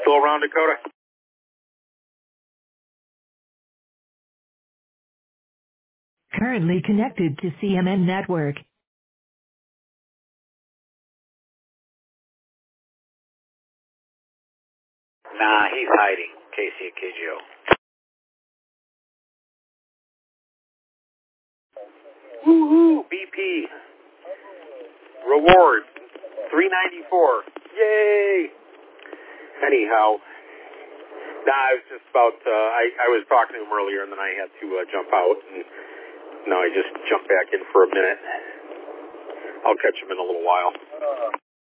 Still around, Dakota? Currently connected to CMN network. Nah, he's hiding. KC and KGO. Woohoo! BP. Reward. 394. Yay! Anyhow, I was just about, I was talking to him earlier and then I had to jump out. And now I just jumped back in for a minute. I'll catch him in a little while.